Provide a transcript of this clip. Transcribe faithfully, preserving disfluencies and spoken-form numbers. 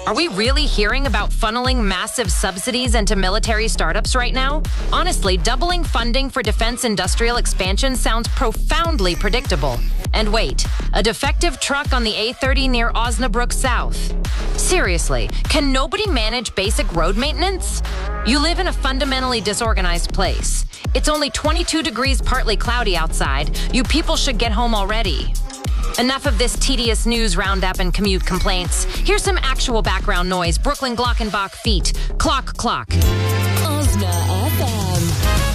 Are we really hearing about funneling massive subsidies into military startups right now? Honestly, doubling funding for defense industrial expansion sounds profoundly predictable. And wait, a defective truck on the A thirty near Osnabrück South. Seriously, can nobody manage basic road maintenance? You live in a fundamentally disorganized place. It's only twenty-two degrees partly cloudy outside. You people should get home already. Enough of this tedious news roundup and commute complaints. Here's some actual background noise. Brooklyn Glockenbach feet. Clock, clock. Osna.